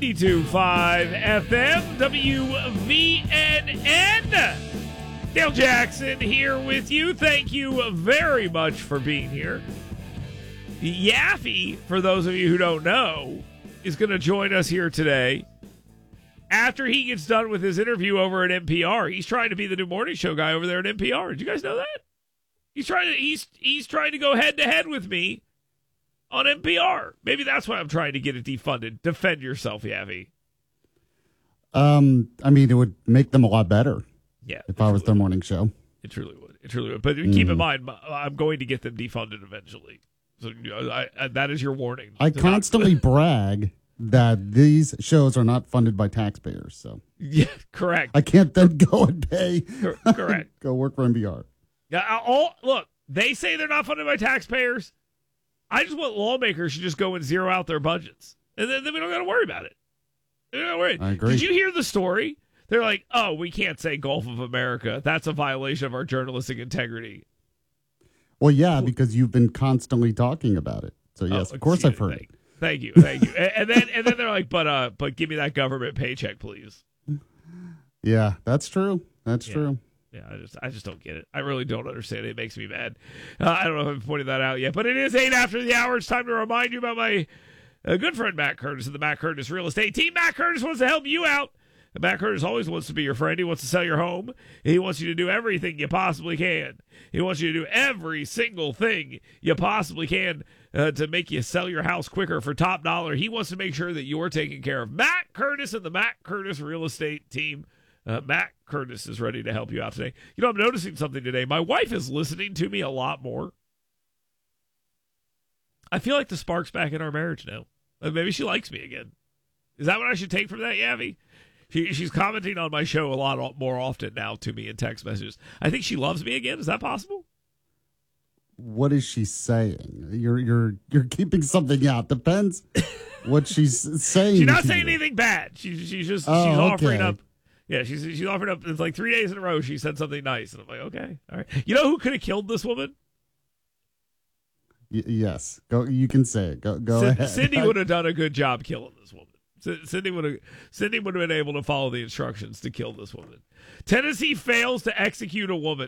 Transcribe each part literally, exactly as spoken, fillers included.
ninety-two point five F M, W V N N. Dale Jackson here with you. Thank you very much for being here. Yaffe, for those of you who don't know, is going to join us here today after he gets done with his interview over at N P R. He's trying to be the new morning show guy over there at N P R. Did you guys know that? He's trying to he's he's trying to go head to head with me on N P R. Maybe that's why I'm trying to get it defunded. Defend yourself, Yaffe. Um, I mean, it would make them a lot better. Yeah, if I was their morning show. It truly would. It truly would. But mm. keep in mind, I'm going to get them defunded eventually. So I, I, that is your warning. I constantly not... brag that these shows are not funded by taxpayers. So yeah, correct. I can't then go and pay. Correct. Go work for N P R. Yeah. All look. They say they're not funded by taxpayers. I just want lawmakers to just go and zero out their budgets, and then, then we don't got to worry about it. We don't worry. I agree. Did you hear the story? They're like, oh, we can't say Gulf of America. That's a violation of our journalistic integrity. Well, yeah, because you've been constantly talking about it. So yes, oh, of course I've heard thank, it. Thank you, thank you. and, and then and then they're like, but uh, but give me that government paycheck, please. Yeah, that's true. That's yeah. true. Yeah, I just I just don't get it. I really don't understand it. It makes me mad. Uh, I don't know if I've pointed that out yet, but it is eight after the hour. It's time to remind you about my uh, good friend Matt Curtis of the Matt Curtis Real Estate Team. Matt Curtis wants to help you out. Matt Curtis always wants to be your friend. He wants to sell your home. He wants you to do everything you possibly can. He wants you to do every single thing you possibly can uh, to make you sell your house quicker for top dollar. He wants to make sure that you're taken care of. Matt Curtis and the Matt Curtis Real Estate Team. Uh, Matt Curtis is ready to help you out today. You know, I'm noticing something today. My wife is listening to me a lot more. I feel like the spark's back in our marriage now. Uh, maybe she likes me again. Is that what I should take from that, Yaffe? She, she's commenting on my show a lot more often now to me in text messages. I think she loves me again. Is that possible? What is she saying? You're you're you're keeping something out. Depends what she's saying. She's not saying you. anything bad. She's she's just oh, she's okay. offering up. Yeah, she's she's offering up. It's like three days in a row. She said something nice, and I'm like, okay, all right. You know who could have killed this woman? Y- yes, go. You can say it. Go go C- ahead. Cindy would have done a good job killing this woman. Cindy would have Cindy would have been able to follow the instructions to kill this woman. Tennessee fails to execute a woman.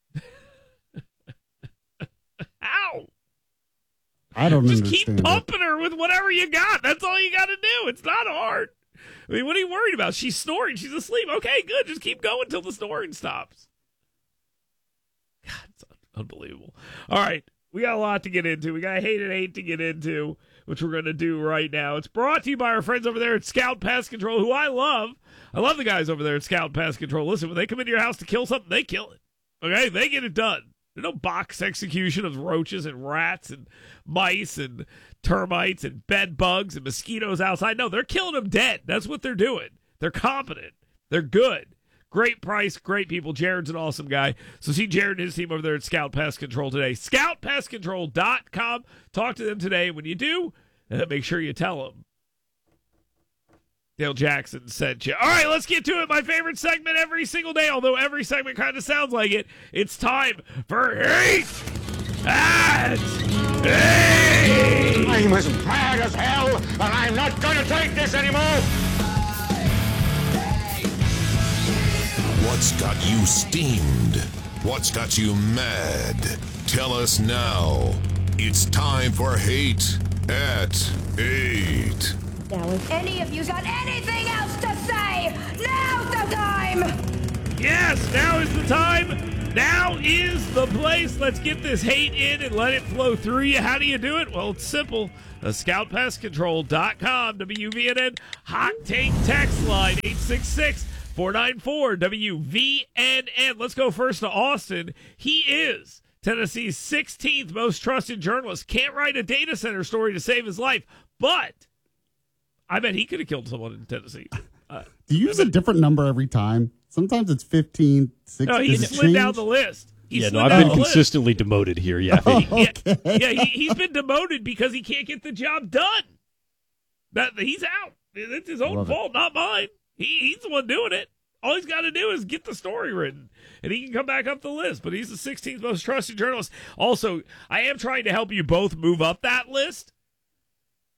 How? I don't Just understand keep pumping it. her with whatever you got. That's all you got to do. It's not hard. I mean, what are you worried about? She's snoring. She's asleep. Okay, good. Just keep going until the snoring stops. God, it's unbelievable. All right. We got a lot to get into. We got hate and hate to get into, which we're going to do right now. It's brought to you by our friends over there at Scout Pest Control, who I love. I love the guys over there at Scout Pest Control. Listen, when they come into your house to kill something, they kill it. Okay? They get it done. There's no box execution of roaches and rats and mice and termites and bed bugs and mosquitoes outside. No, they're killing them dead. That's what they're doing. They're competent. They're good. Great price, great people. Jared's an awesome guy. So see Jared and his team over there at Scout Pest Control today. scout pest control dot com. Talk to them today. When you do, uh, make sure you tell them Dale Jackson sent you. All right, let's get to it. My favorite segment every single day, although every segment kind of sounds like it. It's time for Hate and Hate. I'm as mad as hell, and I'm not going to take this anymore. What's got you steamed? What's got you mad? Tell us now. It's time for Hate at eight. Now, if any of you got anything else to say, now's the time! Yes, now is the time. Now is the place. Let's get this hate in and let it flow through you. How do you do it? Well, it's simple. Uh, scout pest control dot com, W V N N, hot take text line, eight six six, four nine four, W V N N. Let's go first to Austin. He is Tennessee's sixteenth most trusted journalist. Can't write a data center story to save his life, but I bet he could have killed someone in Tennessee. Uh, Do you use a different number every time? Sometimes it's fifteen, sixteen. No, he slid down the list. He yeah, slid no, I've down been the consistently list. demoted here, yeah. Oh, okay. Yeah, yeah he, he's been demoted because he can't get the job done. That He's out. It's his own Love fault, it. not mine. He, he's the one doing it. All he's got to do is get the story written, and he can come back up the list. But he's the sixteenth most trusted journalist. Also, I am trying to help you both move up that list.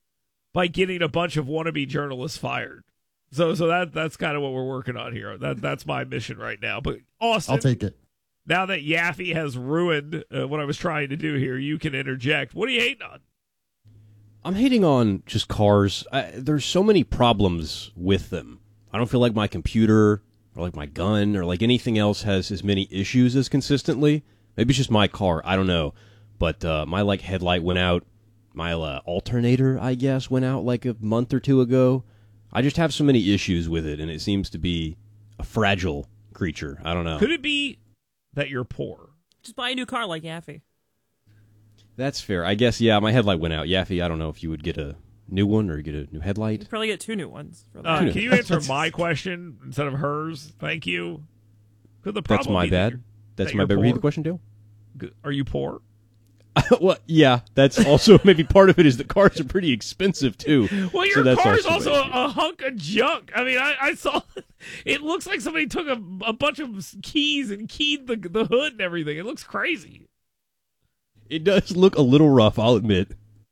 by getting a bunch of wannabe journalists fired. So so that that's kind of what we're working on here. That That's my mission right now. But Austin, I'll take it. now that Yaffe has ruined uh, what I was trying to do here, you can interject. What are you hating on? I'm hating on just cars. I, there's so many problems with them. I don't feel like my computer or like my gun or like anything else has as many issues as consistently. Maybe it's just my car. I don't know. But uh, my like headlight went out. My uh, alternator, I guess, went out like a month or two ago. I just have so many issues with it, and it seems to be a fragile creature. I don't know. Could it be that you're poor? Just buy a new car like Yaffe. That's fair. I guess, yeah, my headlight went out. Yaffe, I don't know if you would get a new one or get a new headlight. You'd probably get two new ones. For that. Uh, can you answer my question instead of hers? Thank you. Could the problem That's my be that bad. you're- That's that my you're bad. Read the poor? question, Dale. G- Are you poor? Well, yeah, that's also maybe part of it is that cars are pretty expensive, too. Well, So your that's car is also also an a, a hunk of junk. I mean, I, I saw it looks like somebody took a, a bunch of keys and keyed the the hood and everything. It looks crazy. It does look a little rough, I'll admit.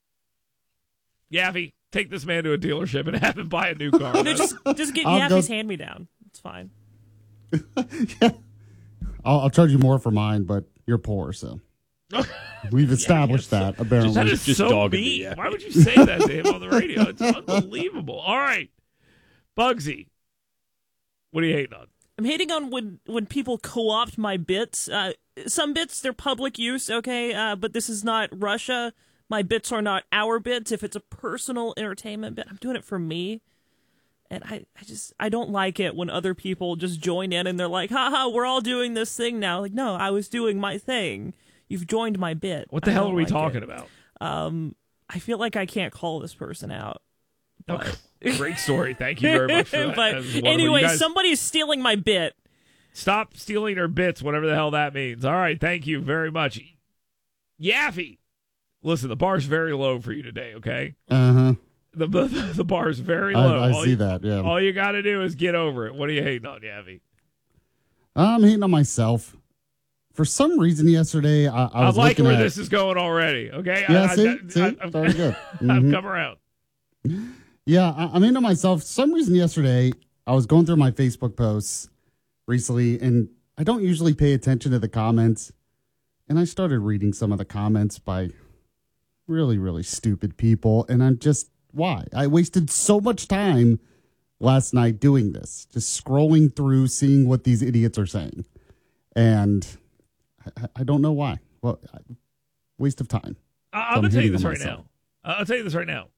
Yaffe, take this man to a dealership and have him buy a new car. No, just just get I'll go- Yaffe's hand me down. It's fine. yeah. I'll, I'll charge you more for mine, but you're poor, so we've established Yeah, that. Apparently, that is Just so dogging mean. me, yeah. Why would you say that to him on the radio? It's unbelievable. All right, Bugsy, what are you hating on? I'm hating on when when people co-opt my bits. Uh, some bits, they're public use, okay, uh, but this is not Russia. My bits are not our bits. If it's a personal entertainment bit, I'm doing it for me. And I, I just, I don't like it when other people just join in and they're like, haha, we're all doing this thing now. Like, no, I was doing my thing. You've joined my bit. What the I hell don't are we like talking it. about? Um, I feel like I can't call this person out. Okay. Great story. Thank you very much for that. But That was wonderful. anyway, You guys somebody's stealing my bit. stop stealing our bits, whatever the hell that means. All right, thank you very much. Yaffe, listen, the bar's very low for you today, okay? uh huh. The the, the bar's very low. I, I All see you, that. Yeah, All you got to do is get over it. What are you hating on, Yaffe? I'm hating on myself. For some reason, yesterday I, I I was like looking where at. this is going already, okay? Yeah, I, see, I, see, I, I've, very good. I've Mhm. come around. Yeah, I, I'm into myself. For some reason yesterday, I was going through my Facebook posts recently, and I don't usually pay attention to the comments. And I started reading some of the comments by really, really stupid people. And I'm just, why? I wasted so much time last night doing this, just scrolling through, seeing what these idiots are saying. And I, I don't know why. Well, waste of time. I, I'm So going to tell you hitting this on right myself. now. Uh, I'll tell you this right now.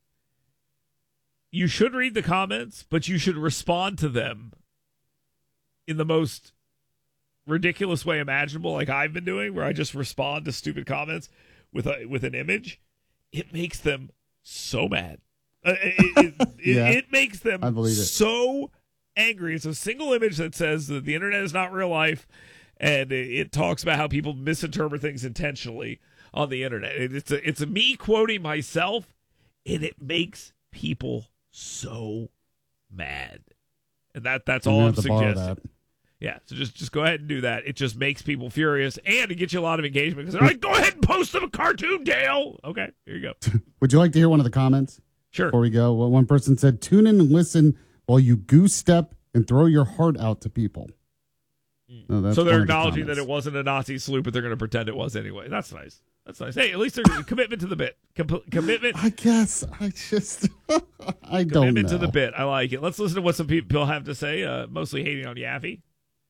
You should read the comments, but you should respond to them in the most ridiculous way imaginable, like I've been doing, where I just respond to stupid comments with a with an image. It makes them so mad. Uh, it, it, it, Yeah, it makes them I believe it. so angry. It's a single image that says that the internet is not real life, and it, it talks about how people misinterpret things intentionally on the internet. It, it's a, it's a me quoting myself, and it makes people so mad. And that that's all I'm I'm gonna have to borrow suggesting. that. Yeah, so just just go ahead and do that. It just makes people furious, and it gets you a lot of engagement because they're like, "Go ahead and post them a cartoon, Dale." Okay, here you go. Would you like to hear one of the comments? Sure. Before we go, well, one person said, "Tune in and listen while you goose step and throw your heart out to people." No, that's So they're one of the acknowledging that comments. it wasn't a Nazi salute, but they're going to pretend it was anyway. That's nice. That's nice. Hey, at least there's commitment to the bit. Com- commitment. I guess I just I don't Commitment know. to the bit. I like it. Let's listen to what some people have to say. Uh, mostly hating on Yaffe.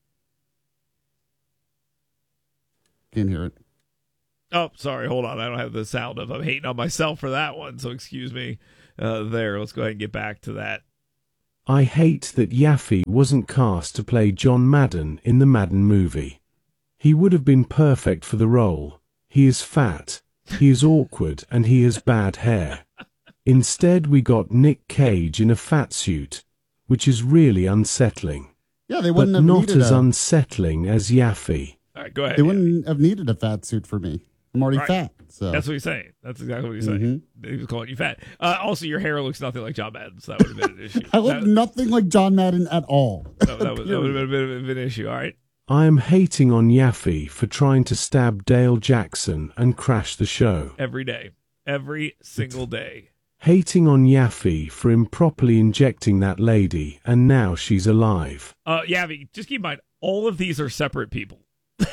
Can't hear it. Oh, sorry. Hold on. I don't have the sound of I'm hating on myself for that one. So excuse me. Uh, there. Let's go ahead and get back to that. I hate that Yaffe wasn't cast to play John Madden in the Madden movie. He would have been perfect for the role. He is fat, he is awkward, and he has bad hair. Instead, we got Nick Cage in a fat suit, which is really unsettling. Yeah, they But wouldn't have not needed as a, unsettling as Yaffe. All right. Go ahead. they Yaffe. wouldn't have needed a fat suit for me. I'm already Right. fat. So That's what he's saying. That's exactly what he's saying. Mm-hmm. He was calling you fat. Uh, also, your hair looks nothing like John Madden, so that would have been an issue. I look that, nothing like John Madden at all. that, that, would, that would have been a bit of an issue. All right. I am hating on Yaffe for trying to stab Dale Jackson and crash the show. Every day. Every single day. Hating on Yaffe for improperly injecting that lady, and now she's alive. Uh, Yavi, just keep in mind, all of these are separate people.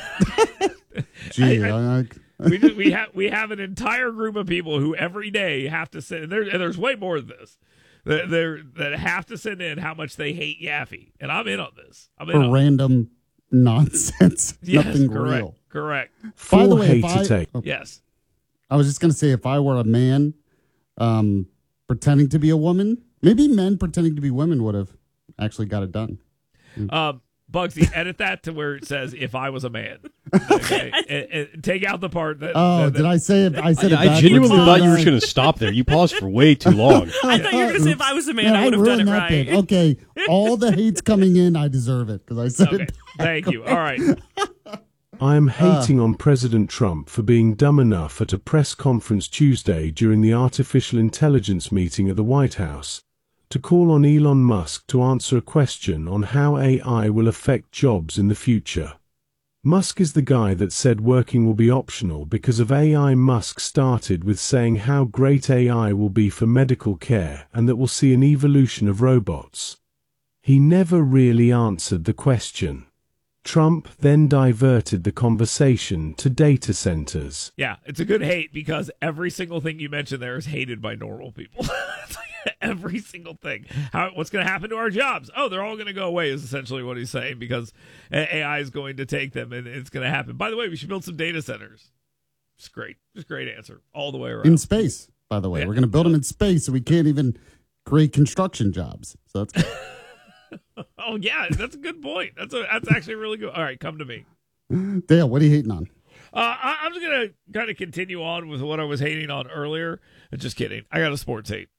Gee, I- I, I, we just, we have we have an entire group of people who every day have to send. And, there, and there's way more than this. That they're that have to send in how much they hate Yaffe, and I'm in on this. I'm in for on random nonsense. Yes, Nothing correct, real. correct. Four By the way, if hate to I- take. oh, Yes. I was just going to say, if I were a man um, pretending to be a woman, maybe men pretending to be women would have actually got it done. Um, Bugsy, edit that to where it says "if I was a man." Okay, and, and take out the part that. Oh, that, that did I say it? I said it I, I backwards, genuinely didn't thought you were I? going to stop there. You paused for way too long. I thought you were going to say if I was a man, Man, I would have done it ruined that right. bit. Okay, all the hate's coming in. I deserve it because I said Okay, it. thank you. All right. I am hating on President Trump for being dumb enough at a press conference Tuesday during the artificial intelligence meeting at the White House to call on Elon Musk to answer a question on how A I will affect jobs in the future. Musk is the guy that said working will be optional because of A I. Musk started with saying how great A I will be for medical care and that we'll see an evolution of robots. He never really answered the question. Trump then diverted the conversation to data centers. Yeah, it's a good hate because every single thing you mentioned there is hated by normal people. It's like every single thing. How what's going to happen to our jobs? Oh, they're all going to go away is essentially what he's saying because A I is going to take them and it's going to happen. By the way, we should build some data centers. It's great. Just great answer all the way around. In space, by the way. Yeah. We're going to build them in space so we can't even create construction jobs. So that's Oh yeah, that's a good point. That's a, that's actually really good. All right, come to me. Dale, what are you hating on? Uh, I, I'm just gonna kind of continue on with what I was hating on earlier. Just kidding. I got a sports hate.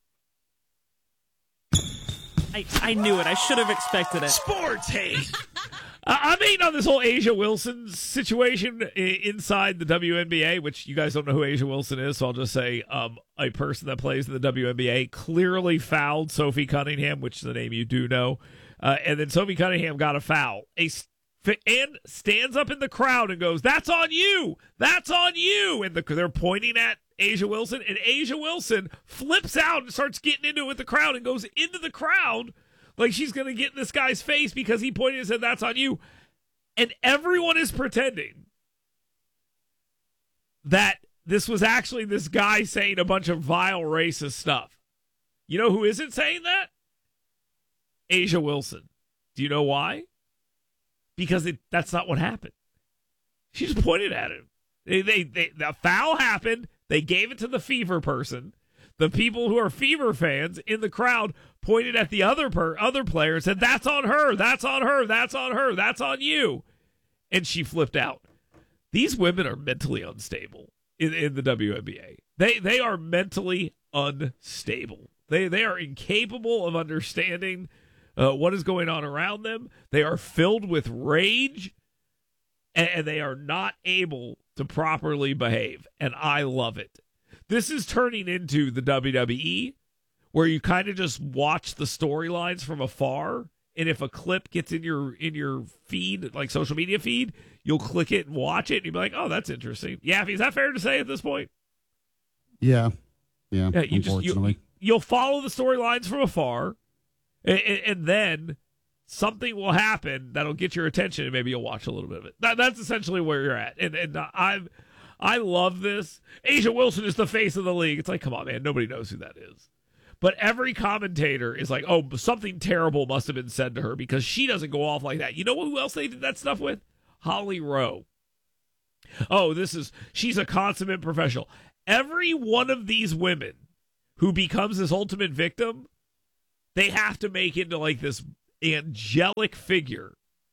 I, I knew it. I should have expected it. Sports hate. uh, I'm hating on this whole Asia Wilson situation I- inside the W N B A, which you guys don't know who Asia Wilson is, so I'll just say um, a person that plays in the W N B A clearly fouled Sophie Cunningham, which is the name you do know. Uh, and then Sophie Cunningham got a foul. A st- and stands up in the crowd and goes, "That's on you! That's on you!" And the, they're pointing at Asia Wilson, and Asia Wilson flips out and starts getting into it with the crowd and goes into the crowd like she's going to get in this guy's face because he pointed and said, "That's on you." And everyone is pretending that this was actually this guy saying a bunch of vile racist stuff. You know who isn't saying that? Asia Wilson. Do you know why? Because it, that's not what happened. She just pointed at him. They, they, they, the foul happened. They gave it to the Fever person. The people who are Fever fans in the crowd pointed at the other per, other player and said, "That's on her. That's on her. That's on her. That's on you." And she flipped out. These women are mentally unstable in, in the W N B A. They they are mentally unstable. They they are incapable of understanding Uh, what is going on around them. They are filled with rage, and, and they are not able to properly behave, and I love it. This is turning into the W W E, where you kind of just watch the storylines from afar, and if a clip gets in your in your feed, like social media feed, you'll click it and watch it, and you'll be like, "Oh, that's interesting." Yeah, is that fair to say at this point? Yeah. Yeah, Yeah, you just unfortunately. you, you'll follow the storylines from afar. And, and then something will happen that'll get your attention, and maybe you'll watch a little bit of it. That, that's essentially where you're at. And and I I love this. Asia Wilson is the face of the league. It's like, come on, man, nobody knows who that is. But every commentator is like, oh, something terrible must have been said to her because she doesn't go off like that. You know who else they did that stuff with? Holly Rowe. Oh, this is she's a consummate professional. Every one of these women who becomes this ultimate victim, they have to make into like this angelic figure.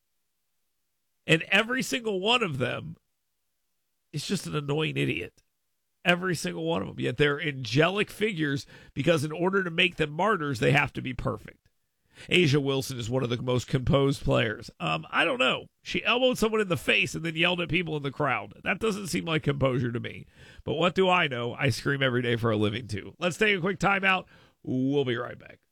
And every single one of them is just an annoying idiot. Every single one of them. Yet they're angelic figures because in order to make them martyrs, they have to be perfect. Asia Wilson is one of the most composed players. Um, I don't know. She elbowed someone in the face and then yelled at people in the crowd. That doesn't seem like composure to me. But what do I know? I scream every day for a living, too. Let's take a quick timeout. We'll be right back.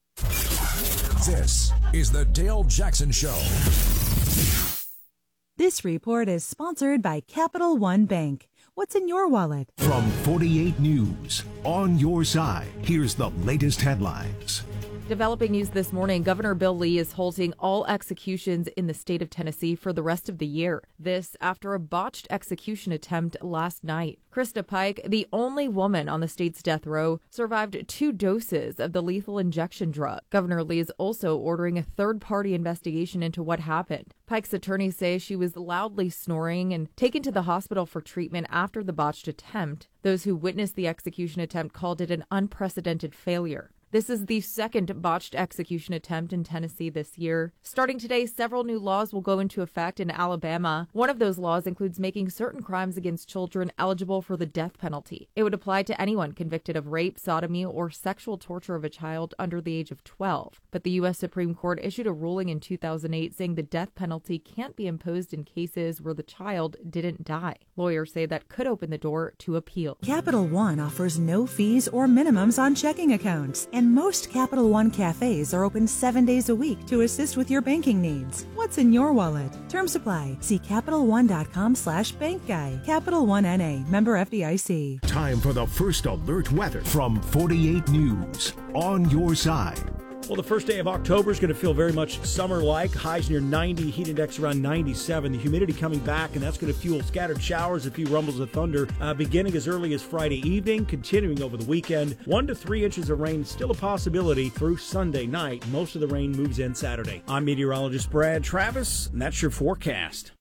This is the Dale Jackson Show. This report is sponsored by Capital One Bank. What's in your wallet? From forty-eight News, on your side, here's the latest headlines. Developing news this morning, Governor Bill Lee is halting all executions in the state of Tennessee for the rest of the year. This after a botched execution attempt last night. Krista Pike, the only woman on the state's death row, survived two doses of the lethal injection drug. Governor Lee is also ordering a third-party investigation into what happened. Pike's attorneys say she was loudly snoring and taken to the hospital for treatment after the botched attempt. Those who witnessed the execution attempt called it an unprecedented failure. This is the second botched execution attempt in Tennessee this year. Starting today, several new laws will go into effect in Alabama. One of those laws includes making certain crimes against children eligible for the death penalty. It would apply to anyone convicted of rape, sodomy, or sexual torture of a child under the age of twelve. But the U S Supreme Court issued a ruling in two thousand eight saying the death penalty can't be imposed in cases where the child didn't die. Lawyers say that could open the door to appeal. Capital One offers no fees or minimums on checking accounts. And most Capital One cafes are open seven days a week to assist with your banking needs. What's in your wallet? Terms apply. See CapitalOne.com slash bank guy. Capital One N A. Member F D I C. Time for the first alert weather from forty-eight News, on your side. Well, the first day of October is going to feel very much summer-like. Highs near ninety, heat index around ninety-seven. The humidity coming back, and that's going to fuel scattered showers, a few rumbles of thunder, uh, beginning as early as Friday evening, continuing over the weekend. One to three inches of rain still a possibility through Sunday night. Most of the rain moves in Saturday. I'm meteorologist Brad Travis, and that's your forecast.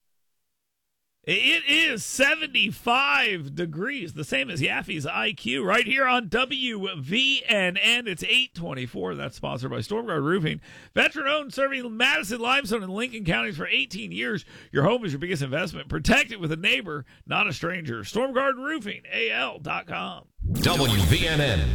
It is seventy-five degrees, the same as Yaffe's I Q, right here on W V N N. It's eight twenty-four. That's sponsored by Stormguard Roofing. Veteran-owned, serving Madison, Limestone, and Lincoln counties for eighteen years. Your home is your biggest investment. Protect it with a neighbor, not a stranger. Stormguard Roofing, A L dot com. W V N N.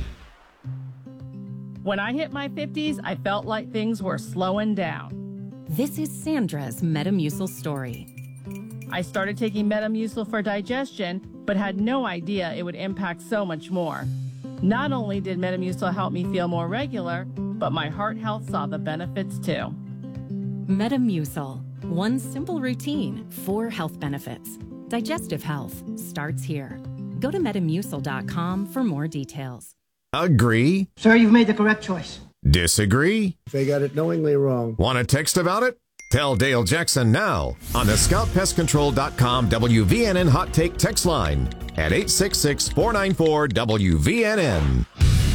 When I hit my fifties, I felt like things were slowing down. This is Sandra's Metamucil story. I started taking Metamucil for digestion, but had no idea it would impact so much more. Not only did Metamucil help me feel more regular, but my heart health saw the benefits too. Metamucil. One simple routine, four health benefits. Digestive health starts here. Go to Metamucil dot com for more details. Agree? Sir, you've made the correct choice. Disagree? They got it knowingly wrong. Want to text about it? Tell Dale Jackson now on the Scout Pest Control dot com W V N N Hot Take text line at eight six six, four nine four, W V N N.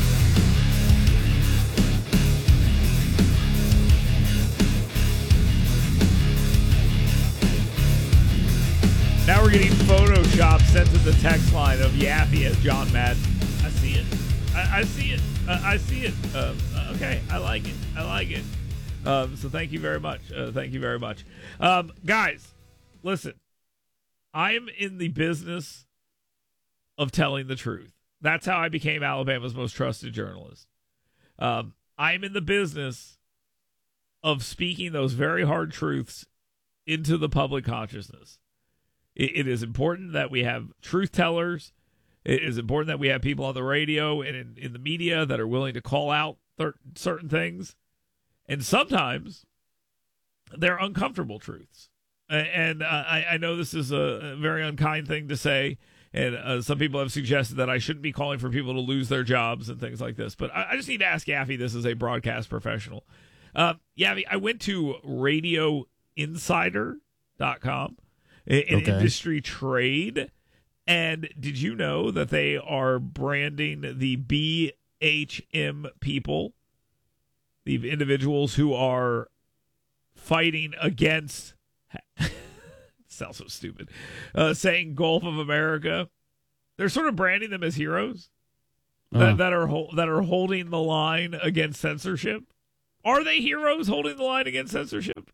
Now we're getting Photoshop sent to the text line of Yaffe as John Madden. I see it. I, I see it. Uh, I see it. Uh, okay, I like it. I like it. Um, so thank you very much. Uh, thank you very much. Um, guys, listen. I am in the business of telling the truth. That's how I became Alabama's most trusted journalist. Um, I'm in the business of speaking those very hard truths into the public consciousness. It, it is important that we have truth tellers. It is important that we have people on the radio and in, in the media that are willing to call out th- certain things. And sometimes they're uncomfortable truths. And uh, I, I know this is a, a very unkind thing to say. And uh, some people have suggested that I shouldn't be calling for people to lose their jobs and things like this. But I, I just need to ask Yaffe this as a broadcast professional. Uh, Yaffe, I went to radio insider dot com, an Okay. industry trade. And did you know that they are branding the B H M people, the individuals who are fighting against, sounds so stupid, uh, saying Gulf of America? They're sort of branding them as heroes Uh. that, that are ho- that are holding the line against censorship. Are they heroes holding the line against censorship?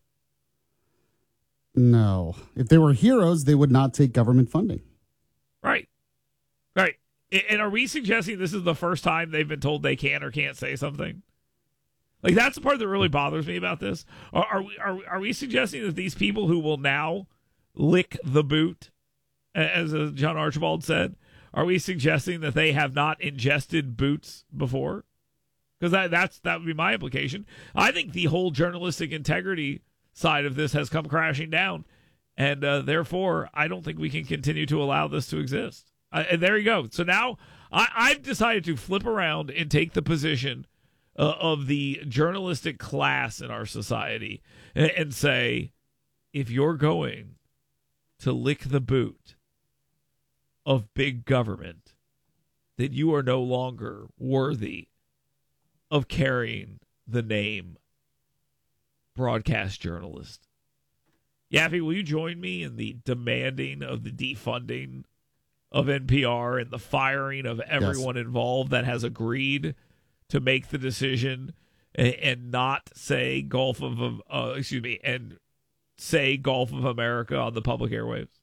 No. If they were heroes, they would not take government funding. Right. Right. And are we suggesting this is the first time they've been told they can or can't say something? Like, that's the part that really bothers me about this. Are, are we are, are we suggesting that these people who will now lick the boot, as uh, John Archibald said, are we suggesting that they have not ingested boots before? Because that that's that would be my implication. I think the whole journalistic integrity side of this has come crashing down. And uh, therefore, I don't think we can continue to allow this to exist. Uh, and there you go. So now I, I've decided to flip around and take the position uh, of the journalistic class in our society and, and say, if you're going to lick the boot of big government, that you are no longer worthy of carrying the name broadcast journalist. Yaffe, will you join me in the demanding of the defunding of N P R and the firing of everyone yes. involved that has agreed to make the decision and, and not say Gulf of, uh, excuse me, and say Gulf of America on the public airwaves?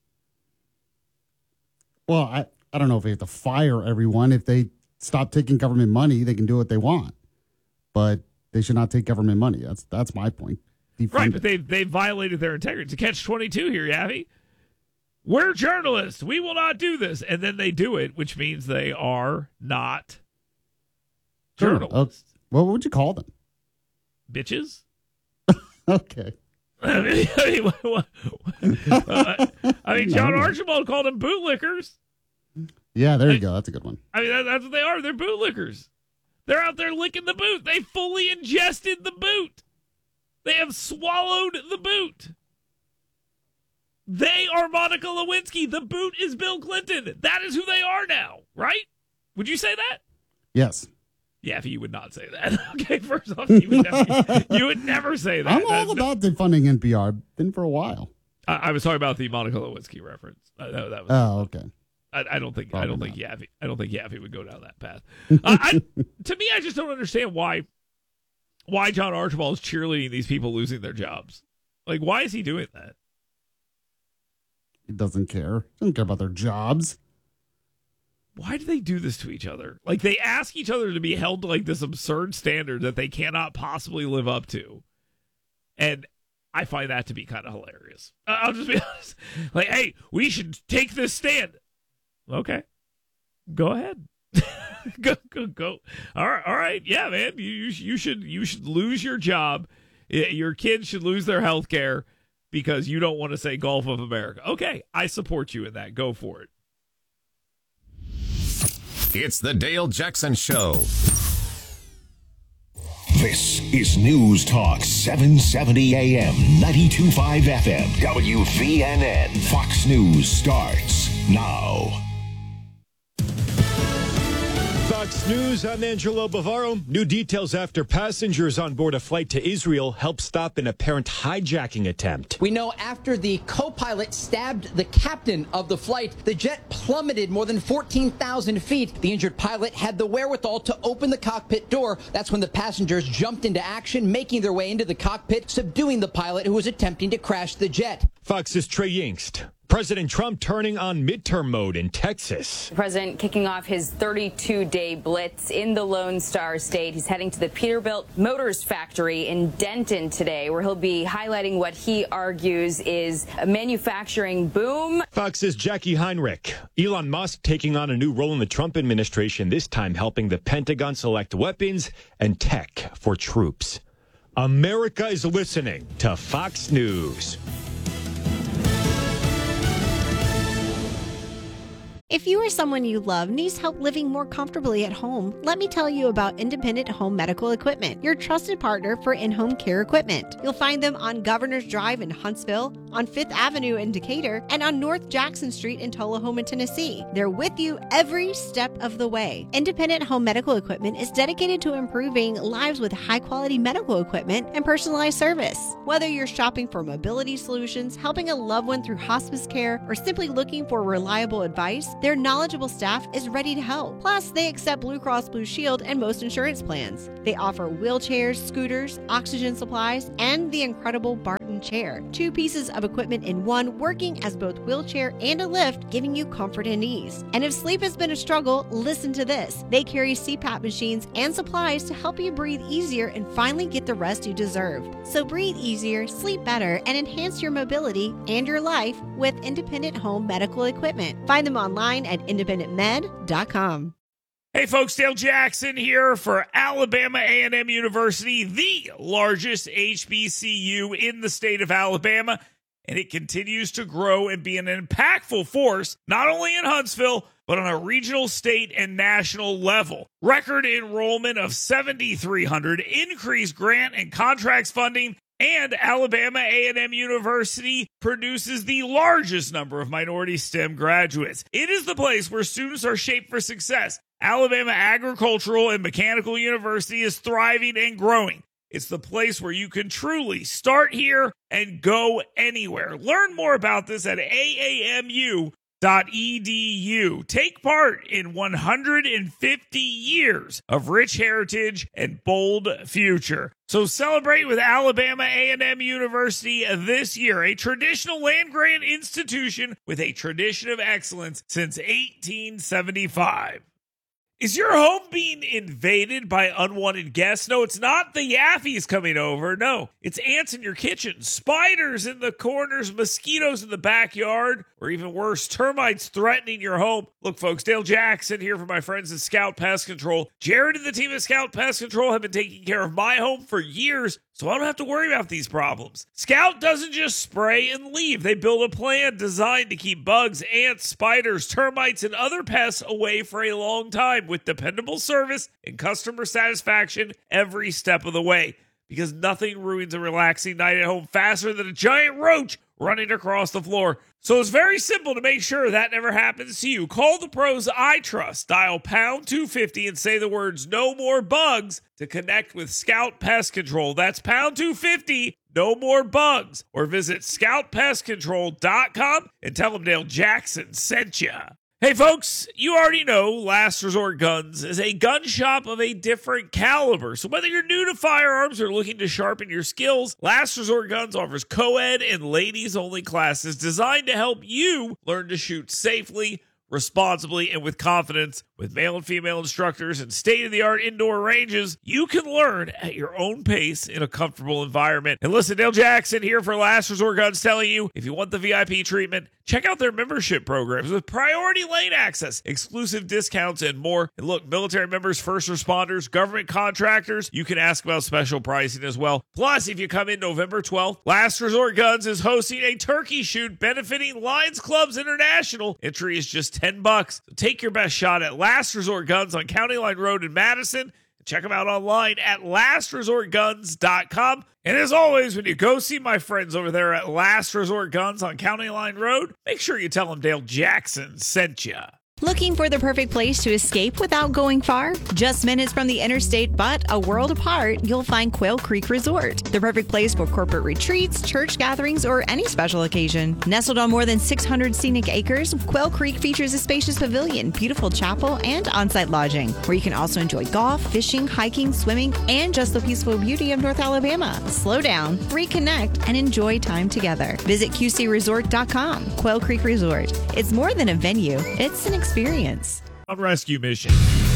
Well, I, I don't know if they have to fire everyone. If they stop taking government money, they can do what they want. But they should not take government money. That's that's my point. Defund right, it. but they've, they've violated their integrity. It's a catch twenty-two here, Yaffe. We're journalists. We will not do this. And then they do it, which means they are not Sure. journalists. Uh, what would you call them? Bitches? Okay. I mean, I mean, what, what, uh, I mean John Archibald called them bootlickers. Yeah, there you I, go. That's a good one. I mean, that, that's what they are. They're bootlickers. They're out there licking the boot. They fully ingested the boot. They have swallowed the boot. They are Monica Lewinsky. The boot is Bill Clinton. That is who they are now, right? Would you say that? Yes. Yeah, if you would not say that. Okay, first off, you would never, you would never say that. I'm all That's, about defunding N P R. Been for a while. I, I was talking about the Monica Lewinsky reference. Uh, that, that was, oh, okay. I, I don't think Probably I don't not. think Yaffe I don't think Yaffe would go down that path. uh, I, to me, I just don't understand why why John Archibald is cheerleading these people losing their jobs. Like, why is he doing that? He doesn't care. Doesn't care about their jobs. Why do they do this to each other? Like, they ask each other to be held to like this absurd standard that they cannot possibly live up to, and I find that to be kind of hilarious. Uh, I'll just be honest. Like, hey, we should take this stand. Okay, go ahead. go, go, go. All right, all right. Yeah, man. You, you, you should, you should lose your job. Your kids should lose their health care because you don't want to say Gulf of America. Okay, I support you in that. Go for it. It's the Dale Jackson Show. This is News Talk seven seventy A M, ninety-two point five F M, W V N N. Fox News starts now. Fox News, I'm Angelo Bavaro. New details after passengers on board a flight to Israel helped stop an apparent hijacking attempt. We know after the co-pilot stabbed the captain of the flight, the jet plummeted more than fourteen thousand feet. The injured pilot had the wherewithal to open the cockpit door. That's when the passengers jumped into action, making their way into the cockpit, subduing the pilot who was attempting to crash the jet. Fox's Trey Yingst. President Trump turning on midterm mode in Texas. The president kicking off his thirty-two day blitz in the Lone Star State. He's heading to the Peterbilt Motors factory in Denton today, where he'll be highlighting what he argues is a manufacturing boom. Fox's Jackie Heinrich. Elon Musk taking on a new role in the Trump administration, this time helping the Pentagon select weapons and tech for troops. America is listening to Fox News. If you or someone you love needs help living more comfortably at home, let me tell you about Independent Home Medical Equipment, your trusted partner for in-home care equipment. You'll find them on Governor's Drive in Huntsville, on Fifth Avenue in Decatur, and on North Jackson Street in Tullahoma, Tennessee. They're with you every step of the way. Independent Home Medical Equipment is dedicated to improving lives with high-quality medical equipment and personalized service. Whether you're shopping for mobility solutions, helping a loved one through hospice care, or simply looking for reliable advice, their knowledgeable staff is ready to help. Plus, they accept Blue Cross Blue Shield and most insurance plans. They offer wheelchairs, scooters, oxygen supplies, and the incredible Barton chair. Two pieces of equipment in one, working as both wheelchair and a lift, giving you comfort and ease. And if sleep has been a struggle, listen to this. They carry C PAP machines and supplies to help you breathe easier and finally get the rest you deserve. So breathe easier, sleep better, and enhance your mobility and your life with Independent Home Medical Equipment. Find them online at independent med dot com. Hey folks, Dale Jackson here for Alabama A and M University, the largest H B C U in the state of Alabama. and it continues to grow and be an impactful force, not only in Huntsville, but on a regional, state, and national level. Record enrollment of seven thousand three hundred, increased grant and contracts funding, and Alabama A and M University produces the largest number of minority STEM graduates. It is the place where students are shaped for success. Alabama Agricultural and Mechanical University is thriving and growing. It's the place where you can truly start here and go anywhere. Learn more about this at A A M U dot E D U. Take part in one hundred fifty years of rich heritage and bold future. So celebrate with Alabama A and M University this year, a traditional land-grant institution with a tradition of excellence since eighteen seventy-five. Is your home being invaded by unwanted guests? No, it's not the Yaffies coming over. No, it's ants in your kitchen, spiders in the corners, mosquitoes in the backyard, or even worse, termites threatening your home. Look, folks, Dale Jackson here for my friends at Scout Pest Control. Jared and the team at Scout Pest Control have been taking care of my home for years, so I don't have to worry about these problems. Scout doesn't just spray and leave. They build a plan designed to keep bugs, ants, spiders, termites, and other pests away for a long time with dependable service and customer satisfaction every step of the way. Because nothing ruins a relaxing night at home faster than a giant roach running across the floor. So it's very simple to make sure that never happens to you. Call the pros I trust. Dial pound two fifty and say the words "no more bugs" to connect with Scout Pest Control. That's pound two fifty, no more bugs. Or visit scout pest control dot com and tell them Dale Jackson sent you. Hey folks, you already know Last Resort Guns is a gun shop of a different caliber. So whether you're new to firearms or looking to sharpen your skills, Last Resort Guns offers co-ed and ladies-only classes designed to help you learn to shoot safely, responsibly, and with confidence. With male and female instructors and state-of-the-art indoor ranges, you can learn at your own pace in a comfortable environment. And listen, Dale Jackson here for Last Resort Guns telling you, if you want the V I P treatment, check out their membership programs with priority lane access, exclusive discounts, and more. And look, military members, first responders, government contractors, you can ask about special pricing as well. Plus, if you come in November twelfth, Last Resort Guns is hosting a turkey shoot benefiting Lions Clubs International. Entry is just ten bucks. So take your best shot at Last Resort Guns on County Line Road in Madison. Check them out online at last resort guns dot com. And as always, when you go see my friends over there at Last Resort Guns on County Line Road, make sure you tell them Dale Jackson sent you. Looking for the perfect place to escape without going far? Just minutes from the interstate, but a world apart, you'll find Quail Creek Resort. The perfect place for corporate retreats, church gatherings, or any special occasion. Nestled on more than six hundred scenic acres, Quail Creek features a spacious pavilion, beautiful chapel, and on-site lodging, where you can also enjoy golf, fishing, hiking, swimming, and just the peaceful beauty of North Alabama. Slow down, reconnect, and enjoy time together. Visit Q C resort dot com. Quail Creek Resort. It's more than a venue, it's an experience. On rescue mission.